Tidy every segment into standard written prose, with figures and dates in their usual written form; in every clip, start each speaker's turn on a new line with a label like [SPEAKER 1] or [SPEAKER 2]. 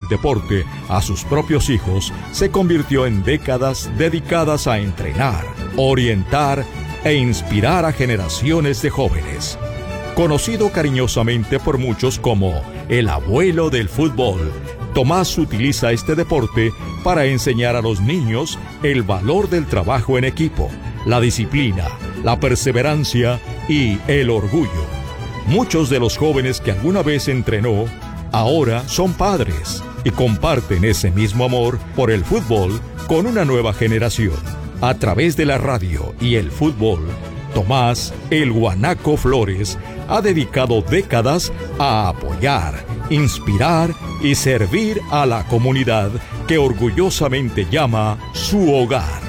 [SPEAKER 1] deporte a sus propios hijos se convirtió en décadas dedicadas a entrenar, orientar e inspirar a generaciones de jóvenes. Conocido cariñosamente por muchos como el abuelo del fútbol, Tomás utiliza este deporte para enseñar a los niños el valor del trabajo en equipo, la disciplina, la perseverancia y el orgullo. Muchos de los jóvenes que alguna vez entrenó, ahora son padres y comparten ese mismo amor por el fútbol con una nueva generación. A través de la radio y el fútbol, Tomás El Guanaco Flores ha dedicado décadas a apoyar, inspirar y servir a la comunidad que orgullosamente llama su hogar.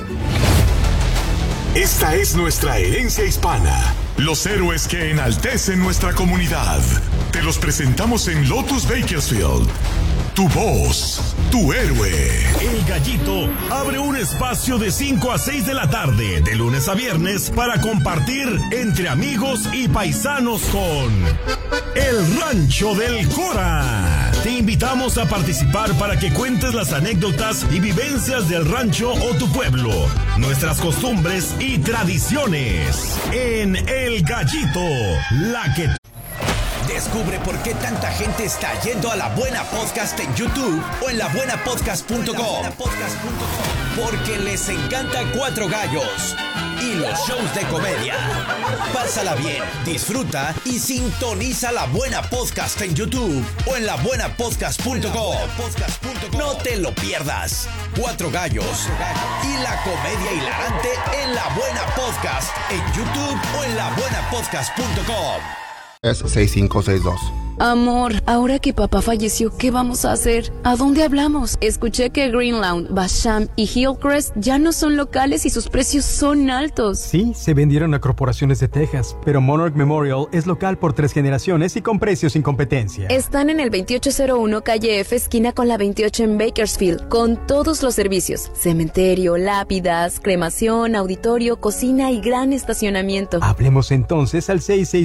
[SPEAKER 2] Esta es nuestra herencia hispana. Los héroes que enaltecen nuestra comunidad. Te los presentamos en Lotus Bakersfield. Tu voz, tu héroe.
[SPEAKER 3] El Gallito abre un espacio de 5 a 6 de la tarde, de lunes a viernes, para compartir entre amigos y paisanos con El Rancho del Cora. Te invitamos a participar para que cuentes las anécdotas y vivencias del rancho o tu pueblo, nuestras costumbres y tradiciones. En El Gallito, la que...
[SPEAKER 4] Descubre por qué tanta gente está yendo a La Buena Podcast en YouTube o en labuenapodcast.com. Porque les encanta Cuatro Gallos y los shows de comedia. Pásala bien, disfruta y sintoniza La Buena Podcast en YouTube o en labuenapodcast.com. No te lo pierdas. Cuatro Gallos y la comedia hilarante en La Buena Podcast en YouTube o en labuenapodcast.com.
[SPEAKER 5] Es 6562.
[SPEAKER 6] Amor, ahora que papá falleció, ¿qué vamos a hacer? ¿A dónde hablamos? Escuché que Greenlawn, Basham y Hillcrest ya no son locales y sus precios son altos.
[SPEAKER 7] Sí, se vendieron a corporaciones de Texas, pero Monarch Memorial es local por 3 generaciones y con precios sin competencia.
[SPEAKER 6] Están en el 2801 calle F, esquina con la 28 en Bakersfield, con todos los servicios: cementerio, lápidas, cremación, auditorio, cocina y gran estacionamiento.
[SPEAKER 7] Hablemos entonces al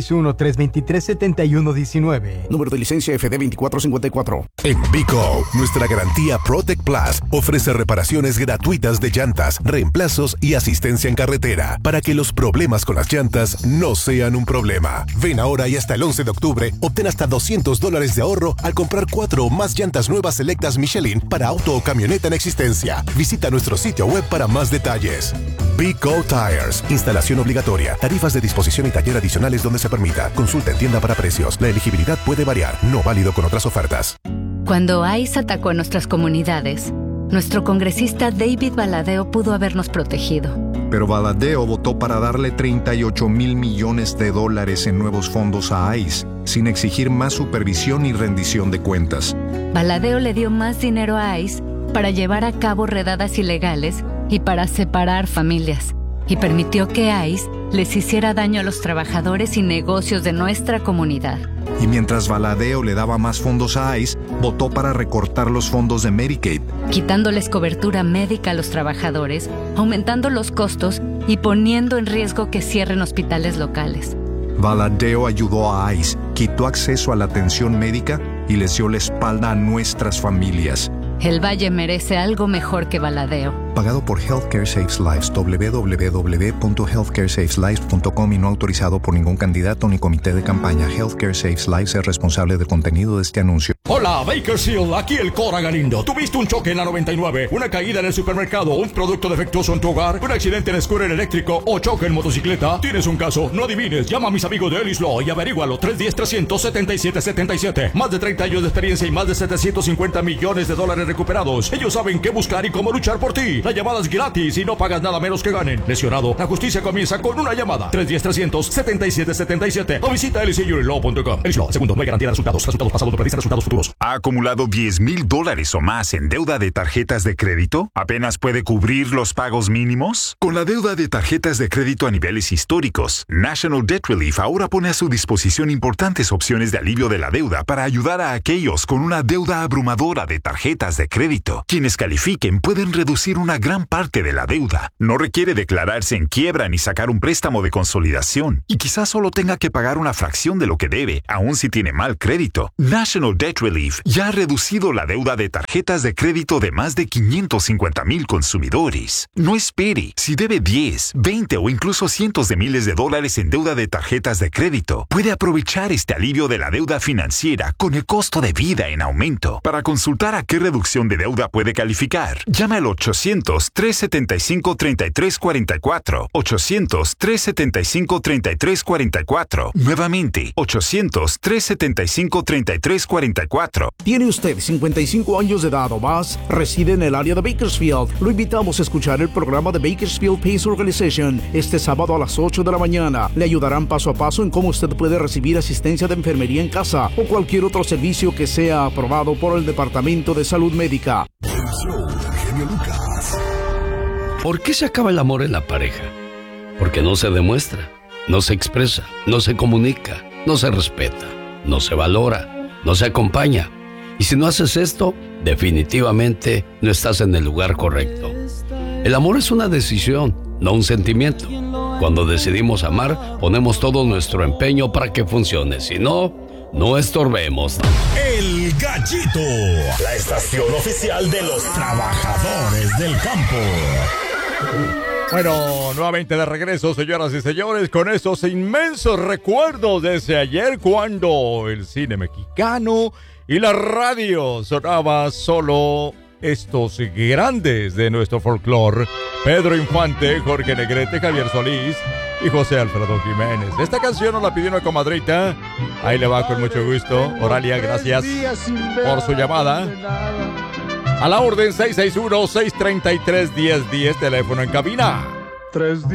[SPEAKER 7] 661-323-7119.
[SPEAKER 8] Número de licencia FD 2454.
[SPEAKER 2] En Vico, nuestra garantía Protect Plus ofrece reparaciones gratuitas de llantas, reemplazos y asistencia en carretera para que los problemas con las llantas no sean un problema. Ven ahora y hasta el 11 de octubre obtén hasta $200 de ahorro al comprar 4 o más llantas nuevas selectas Michelin para auto o camioneta en existencia. Visita nuestro sitio web para más detalles. Vico Tires. Instalación obligatoria. Tarifas de disposición y taller adicionales donde se permita. Consulta en tienda para precios. La elegibilidad puede variar. No válido con otras ofertas.
[SPEAKER 9] Cuando ICE atacó a nuestras comunidades, nuestro congresista David Valadao pudo habernos protegido.
[SPEAKER 10] Pero Valadao votó para darle $38 mil millones en nuevos fondos a ICE, sin exigir más supervisión y rendición de cuentas.
[SPEAKER 9] Valadao le dio más dinero a ICE para llevar a cabo redadas ilegales y para separar familias, y permitió que ICE les hiciera daño a los trabajadores y negocios de nuestra comunidad.
[SPEAKER 10] Y mientras Valadao le daba más fondos a ICE, votó para recortar los fondos de Medicaid,
[SPEAKER 9] quitándoles cobertura médica a los trabajadores, aumentando los costos y poniendo en riesgo que cierren hospitales locales.
[SPEAKER 10] Valadao ayudó a ICE, quitó acceso a la atención médica y les dio la espalda a nuestras familias.
[SPEAKER 9] El Valle merece algo mejor que Valadao.
[SPEAKER 10] Pagado por Healthcare Saves Lives, www.healthcaresaveslives.com, y no autorizado por ningún candidato ni comité de campaña. Healthcare Saves Lives es responsable del contenido de este anuncio.
[SPEAKER 1] Hola, Bakersfield, aquí el Cora Galindo. ¿Tuviste un choque en la 99, una caída en el supermercado, un producto defectuoso en tu hogar, un accidente en scooter eléctrico o choque en motocicleta? ¿Tienes un caso? No adivines. Llama a mis amigos de Ellis Law y averígualo. 310-300-7777. Más de 30 años de experiencia y más de $750 millones recuperados. Ellos saben qué buscar y cómo luchar por ti. La llamada es gratis y no pagas nada menos que ganen. Lesionado, la justicia comienza con una llamada. 310-300-7777 o visita elliseyurilaw.com. Ellis Law, segundo, no hay garantía de resultados. Resultados pasados no predicen resultados futuros.
[SPEAKER 11] ¿Ha acumulado $10,000 o más en deuda de tarjetas de crédito? ¿Apenas puede cubrir los pagos mínimos? Con la deuda de tarjetas de crédito a niveles históricos, National Debt Relief ahora pone a su disposición importantes opciones de alivio de la deuda para ayudar a aquellos con una deuda abrumadora de tarjetas de crédito. Quienes califiquen pueden reducir una gran parte de la deuda. No requiere declararse en quiebra ni sacar un préstamo de consolidación. Y quizás solo tenga que pagar una fracción de lo que debe, aun si tiene mal crédito. National Debt Relief ya ha reducido la deuda de tarjetas de crédito de más de 550,000 consumidores. No espere. Si debe 10, 20 o incluso cientos de miles de dólares en deuda de tarjetas de crédito, puede aprovechar este alivio de la deuda financiera con el costo de vida en aumento. Para consultar a qué reducción de deuda puede calificar, llame al 800-375-3344. 800-375-3344. Nuevamente, 800-375-3344.
[SPEAKER 8] ¿Tiene usted 55 años de edad o más? ¿Reside en el área de Bakersfield? Lo invitamos a escuchar el programa de Bakersfield PACE Organization este sábado a las 8 de la mañana. Le ayudarán paso a paso en cómo usted puede recibir asistencia de enfermería en casa o cualquier otro servicio que sea aprobado por el Departamento de Salud Médica.
[SPEAKER 12] ¿Por qué se acaba el amor en la pareja? Porque no se demuestra, no se expresa, no se comunica, no se respeta, no se valora, no se acompaña. Y si no haces esto, definitivamente no estás en el lugar correcto. El amor es una decisión, no un sentimiento. Cuando decidimos amar, ponemos todo nuestro empeño para que funcione. Si no, no estorbemos.
[SPEAKER 3] El Gallito, la estación oficial de los trabajadores del campo.
[SPEAKER 1] Bueno, nuevamente de regreso, señoras y señores, con esos inmensos recuerdos desde ayer cuando el cine mexicano y la radio sonaba solo estos grandes de nuestro folclore: Pedro Infante, Jorge Negrete, Javier Solís y José Alfredo Jiménez. Esta canción nos la pidió una comadrita. Ahí le va con mucho gusto. Oralia, gracias por su llamada. A la orden 661-633-1010, teléfono en cabina.
[SPEAKER 13] 3